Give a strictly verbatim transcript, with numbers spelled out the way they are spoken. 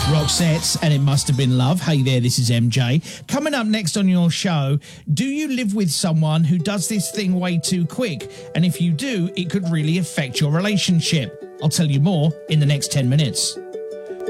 Roxette, and It Must Have Been Love. Hey there, this is M J. Coming up next on your show, do you live with someone who does this thing way too quick? And if you do, it could really affect your relationship. I'll tell you more in the next ten minutes.